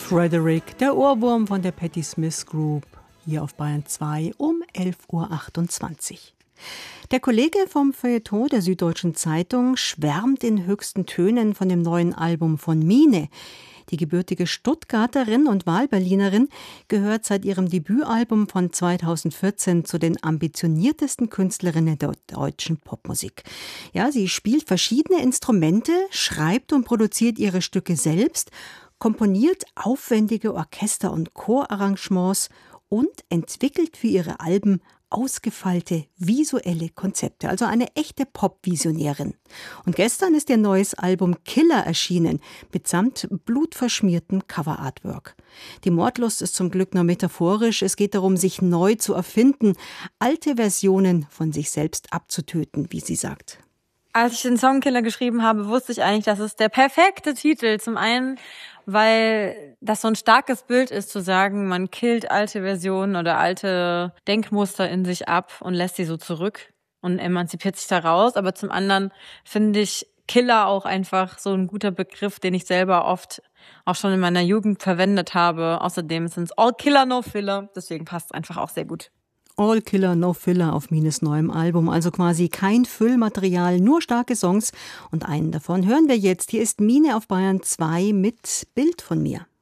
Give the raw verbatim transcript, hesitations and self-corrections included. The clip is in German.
Frederick, der Ohrwurm von der Patti Smith Group, hier auf Bayern zwei um elf Uhr achtundzwanzig. Der Kollege vom Feuilleton der Süddeutschen Zeitung schwärmt in höchsten Tönen von dem neuen Album von Mine. Die gebürtige Stuttgarterin und Wahlberlinerin gehört seit ihrem Debütalbum von zweitausendvierzehn zu den ambitioniertesten Künstlerinnen der deutschen Popmusik. Ja, sie spielt verschiedene Instrumente, schreibt und produziert ihre Stücke selbst, komponiert aufwendige Orchester- und Chorarrangements und entwickelt für ihre Alben ausgefeilte visuelle Konzepte, also eine echte Pop-Visionärin. Und gestern ist ihr neues Album Killer erschienen, mitsamt blutverschmiertem Cover-Artwork. Die Mordlust ist zum Glück nur metaphorisch, es geht darum, sich neu zu erfinden, alte Versionen von sich selbst abzutöten, wie sie sagt. Als ich den Song Killer geschrieben habe, wusste ich eigentlich, das ist der perfekte Titel. Zum einen, weil das so ein starkes Bild ist, zu sagen, man killt alte Versionen oder alte Denkmuster in sich ab und lässt sie so zurück und emanzipiert sich daraus. Aber zum anderen finde ich Killer auch einfach so ein guter Begriff, den ich selber oft auch schon in meiner Jugend verwendet habe. Außerdem sind es All Killer, No Filler. Deswegen passt es einfach auch sehr gut. All Killer, No Filler auf Mines neuem Album, also quasi kein Füllmaterial, nur starke Songs. Und einen davon hören wir jetzt. Hier ist Mine auf Bayern zwei mit Bild von mir.